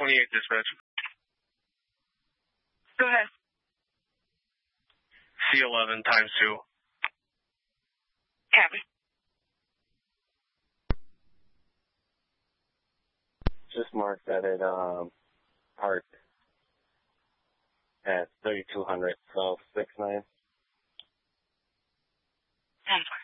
28 dispatch. Go ahead. C11 times 2. Copy. Just marked that it parked at 3200, so 69. 10-5.